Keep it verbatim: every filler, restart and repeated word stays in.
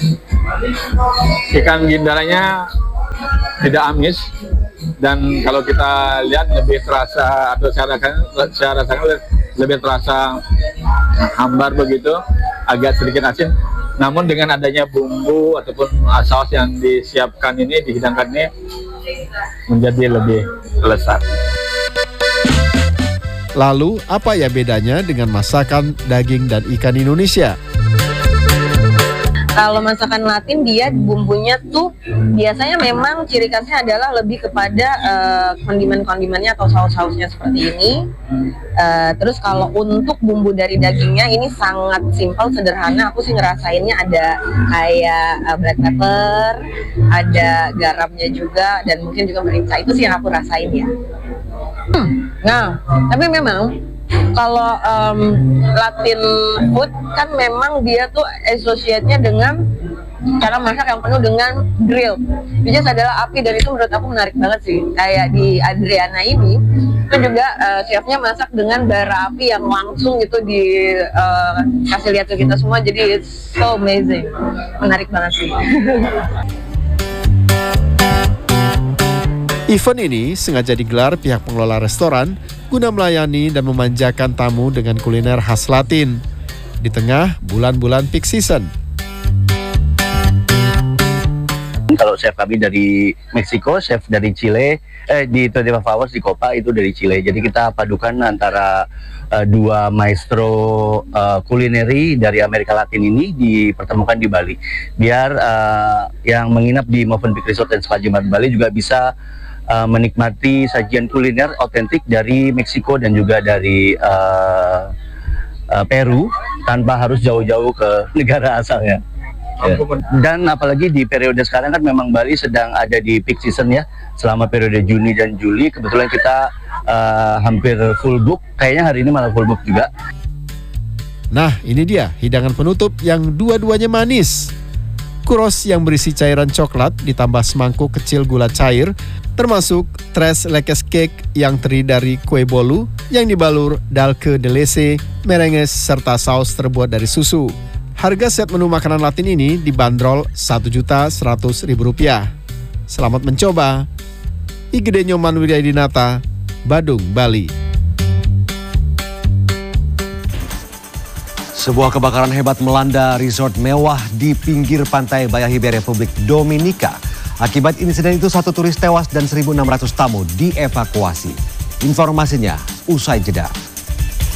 Ikan gindaranya tidak amis, dan kalau kita lihat lebih terasa atau saya rasakan, saya rasakan lebih terasa hambar begitu, agak sedikit asin. Namun dengan adanya bumbu ataupun saus yang disiapkan ini, dihidangkan ini, menjadi lebih lezat. Lalu apa ya bedanya dengan masakan daging dan ikan Indonesia? Kalau masakan Latin dia bumbunya tuh biasanya memang ciri khasnya adalah lebih kepada uh, kondimen-kondimennya atau saus-sausnya seperti ini. Uh, terus kalau untuk bumbu dari dagingnya ini sangat simpel, sederhana. Aku sih ngerasainnya ada kayak uh, black pepper, ada garamnya juga, dan mungkin juga merica. Itu sih yang aku rasain ya. Hmm. Nah, tapi memang kalau um, Latin food kan memang dia tuh associate-nya dengan cara masak yang penuh dengan grill, which is adalah api, dan itu menurut aku menarik banget sih. Kayak di Adriana ini, itu juga uh, chefnya masak dengan bara api yang langsung gitu di uh, kasih lihat ke kita semua, jadi it's so amazing, menarik banget sih. Event ini sengaja digelar pihak pengelola restoran guna melayani dan memanjakan tamu dengan kuliner khas Latin di tengah bulan-bulan peak season. Kalau chef kami dari Meksiko, chef dari Chile, eh di dua puluh lima Hours di Copa itu dari Chile. Jadi kita padukan antara uh, dua maestro uh, kulineri dari Amerika Latin ini dipertemukan di Bali. Biar uh, yang menginap di Movenpick Resort dan Spa Jimbaran Bali juga bisa uh, menikmati sajian kuliner otentik dari Meksiko dan juga dari uh, uh, Peru tanpa harus jauh-jauh ke negara asalnya. Ya. Dan apalagi di periode sekarang kan memang Bali sedang ada di peak season ya, selama periode Juni dan Juli. Kebetulan kita uh, hampir full book, kayaknya hari ini malah full book juga. Nah, ini dia hidangan penutup yang dua-duanya manis. Churros yang berisi cairan coklat ditambah semangkuk kecil gula cair, termasuk tres leches cake yang terdiri dari kue bolu yang dibalur dulce de leche, merenges, serta saus terbuat dari susu. Harga set menu makanan Latin ini dibanderol satu juta seratus ribu rupiah. Selamat mencoba. Igede Nyoman Wiryadinata, Badung, Bali. Sebuah kebakaran hebat melanda resort mewah di pinggir pantai Bayahibe, Republik Dominika. Akibat insiden itu satu turis tewas dan seribu enam ratus tamu dievakuasi. Informasinya usai jeda.